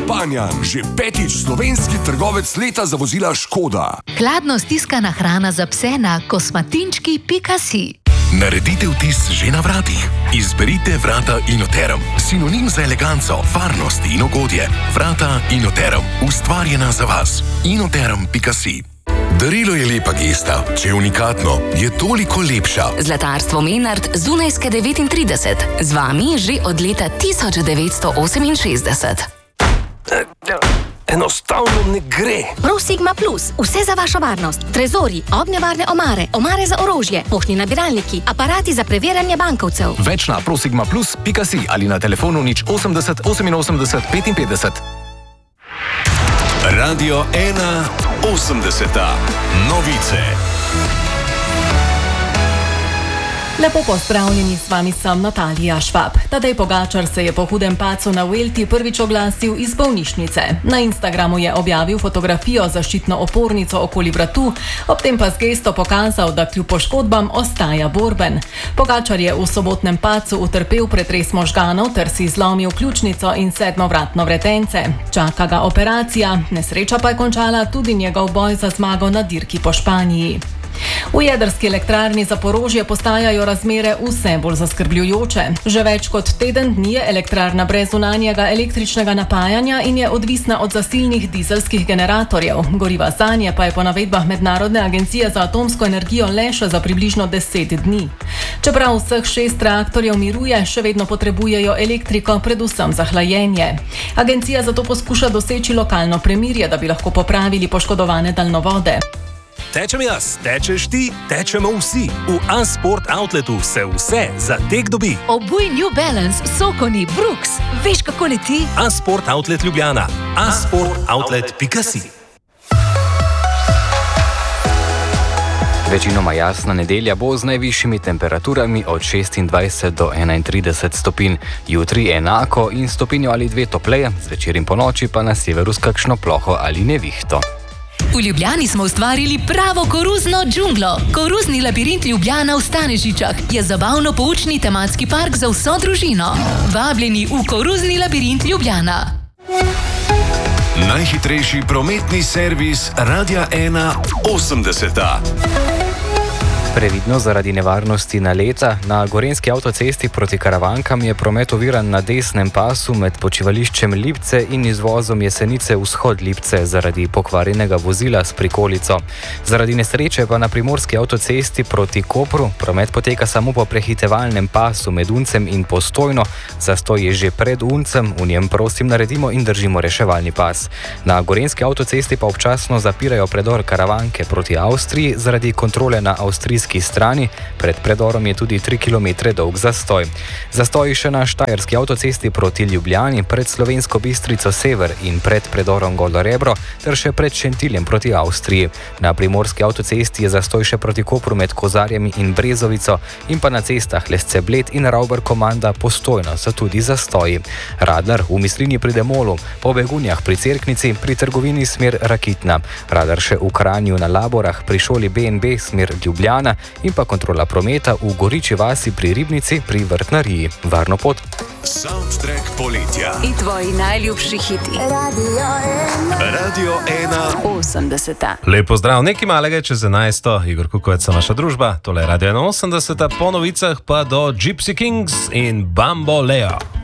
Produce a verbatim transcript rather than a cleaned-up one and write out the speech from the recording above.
Panjan, že petič slovenski trgovec leta za vozila Škoda. Hladno stiskana hrana za pse na kosmatinčki pika si. Naredite vtis že na vratih. Izberite vrata Inoterum. Sinonim za eleganco, varnost in ugodje. Vrata Inoterum. Ustvarjena za vas. Inoterum pika si. Darilo je lepa gesta. Če je unikatno, je toliko lepša. Zlatarstvo Menard Zunajske devetintrideset. Z vami že od leta tisoč devetsto oseminšestdeset. Enostavno ne gre. Prosigma Plus. Vse za vašo varnost. Trezori, ognjevarne omare, omare za orožje, poštni nabiralniki, aparati za preverjanje bankovcev. Več na prosigma plus pika si ali na telefonu nič osemdeset oseminosemdeset petinpetdeset. Radio ena osemdeseta. Novice. Lepo pozdravljeni, s vami sem Natalija Švab. Tadej Pogačar se je po hudem padcu na Vuelti prvič oglasil iz bolnišnice. Na Instagramu je objavil fotografijo z zaščitno opornico okoli vratu, ob tem pa z gesto pokazal, da kljub poškodbam ostaja borben. Pogačar je v sobotnem padcu utrpel pretres možganov ter si zlomil ključnico in sedmovratno vretence. Čaka ga operacija, nesreča pa je končala tudi njegov boj za zmago na dirki po Španiji. V jedrski elektrarni Zaporožje postajajo razmere vse bolj zaskrbljujoče. Že več kot teden dni je elektrarna brez zunanjega električnega napajanja in je odvisna od zasilnih dizelskih generatorjev. Goriva zanje pa je po navedbah Mednarodne agencije za atomsko energijo le še za približno deset dni. Čeprav vseh šest reaktorjev miruje, še vedno potrebujejo elektriko, predvsem za hlajenje. Agencija zato poskuša doseči lokalno premirje, da bi lahko popravili poškodovane daljnovode. Tečem jaz, tečeš ti, tečemo vsi. V A-Sport Outletu se vse za tek dobi. Obuj New Balance, Sokoni, Brooks. Veš, kako leti? A-Sport Outlet Ljubljana. a sport outlet pika si. Večinoma jasna nedelja bo z najvišjimi temperaturami od šestindvajset do enaintrideset stopinj. Jutri enako in stopinjo ali dve topleje, zvečer in ponoči pa na severu s kakšno ploho ali nevihto. V Ljubljani smo ustvarili pravo koruzno džunglo. Koruzni labirint Ljubljana v Stanežičah je zabavno-poučni tematski park za vso družino. Vabljeni v koruzni labirint Ljubljana. Najhitrejši prometni servis Radia ena osemdeseta. Previdno zaradi nevarnosti naleta. Na gorenjski avtocesti proti Karavankam je promet oviran na desnem pasu med počivališčem Lipce in izvozom Jesenice vzhod Lipce zaradi pokvarjenega vozila s prikolico. Zaradi nesreče pa na primorski avtocesti proti Kopru promet poteka samo po prehitevalnem pasu med Uncem in Postojno. Zastoj je že pred Uncem, v njem prosim naredimo in držimo reševalni pas. Na gorenjski avtocesti pa občasno zapirajo predor Karavanke proti Avstriji zaradi kontrole na avstrijski strani. Pred predorom je tudi tri kilometre dolg zastoj. Zastoj še na štajerski avtocesti proti Ljubljani, pred Slovensko Bistrico sever in pred predorom Golo Rebro, ter še pred Šentiljem proti Avstriji. Na primorski avtocesti je zastoj še proti Kopru med Kozarjami in Brezovico in pa na cestah Lesce Bled in Ravber Komanda Postojno so tudi zastoji. Radar v Mislinji pri Demolu, po Begunjah pri Cerknici, pri trgovini smer Rakitna. Radar še v Kranju na Laborah, pri šoli B in B smer Ljubljana in pa kontrola prometa v Goriči vasi pri Ribnici pri Vrtnariji. Varno pot. Soundtrack poletja. In tvoji najljubši hiti. Radio ena. Radio ena osemdeseta. Lep pozdrav, nekaj malega čez enajsto. Igor Kukovec, naša družba. Tole je Radio ena osemdeseta. Po novicah pa do Gypsy Kings in Bamboleo.